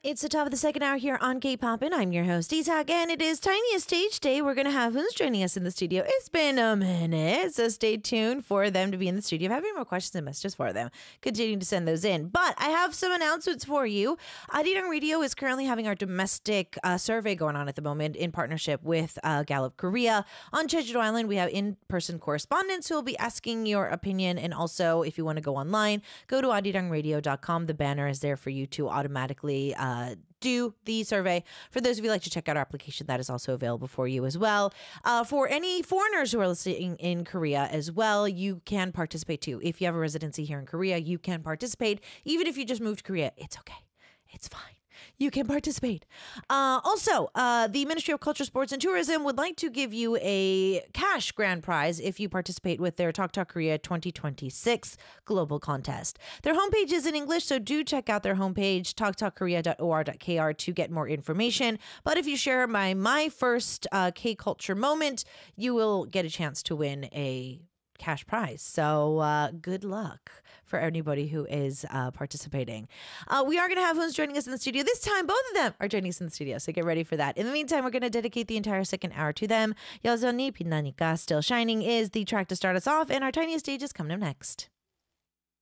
It's the top of the second hour here on K-Poppin'. I'm your host, Isak, and it is Tiniest Stage Day. We're going to have who's joining us in the studio. It's been a minute, so stay tuned for them to be in the studio. If you have any more questions and messages for them, continue to send those in. But I have some announcements for you. Arirang Radio is currently having our domestic survey going on at the moment in partnership with Gallup Korea. On Jeju Island, we have in-person correspondents who will be asking your opinion. And also, if you want to go online, go to arirangradio.com. The banner is there for you to automatically do the survey. For those of you who like to check out our application, that is also available for you as well. For any foreigners who are listening in Korea as well, you can participate too. If you have a residency here in Korea, you can participate. Even if you just moved to Korea, it's okay. It's fine. You can participate. Also, the Ministry of Culture, Sports, and Tourism would like to give you a cash grand prize if you participate with their Talk Talk Korea 2026 global contest. Their homepage is in English, so do check out their homepage, talktalkkorea.or.kr, to get more information. But if you share my first K-Culture moment, you will get a chance to win a cash prize. So good luck for anybody who is participating. We are going to have who's joining us in the studio. This time, both of them are joining us in the studio. So get ready for that. In the meantime, we're going to dedicate the entire second hour to them. 여전히 빛나니까, Still Shining is the track to start us off. And our tiniest stage is coming up next.